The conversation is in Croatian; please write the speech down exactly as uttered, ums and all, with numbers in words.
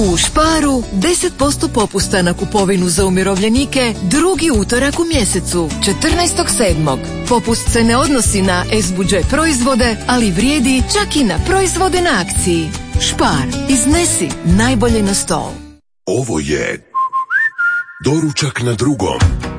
U Sparu deset posto popusta na kupovinu za umirovljenike drugi utorak u mjesecu, četrnaestog sedmog Popust se ne odnosi na S-budžet proizvode, ali vrijedi čak i na proizvode na akciji. Spar, iznesi najbolje na stol. Ovo je Doručak na drugom.